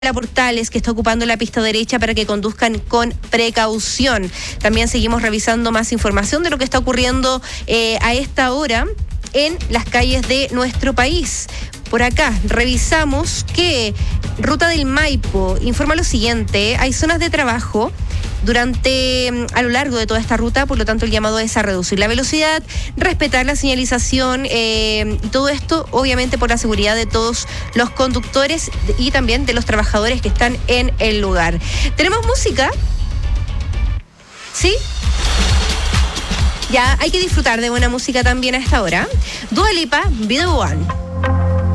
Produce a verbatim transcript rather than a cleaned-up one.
La Portales, que está ocupando la pista derecha para que conduzcan con precaución. También seguimos revisando más información de lo que está ocurriendo eh, a esta hora en las calles de nuestro país. Por acá revisamos que Ruta del Maipo informa lo siguiente: hay zonas de trabajo durante a lo largo de toda esta ruta, por lo tanto el llamado es a reducir la velocidad, respetar la señalización eh, y todo esto obviamente por la seguridad de todos los conductores y también de los trabajadores que están en el lugar. ¿Tenemos música? ¿Sí? Ya, hay que disfrutar de buena música también a esta hora. Dua Lipa, Be The One.